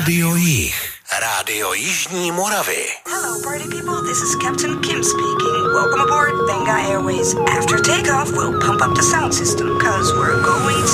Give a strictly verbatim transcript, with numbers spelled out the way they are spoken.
Rádio Jih. Rádio Jižní Moravy. Hello, party people. This is Captain Kim speaking. Welcome aboard Benga Airways. After takeoff, we'll pump up the sound system, cause we're going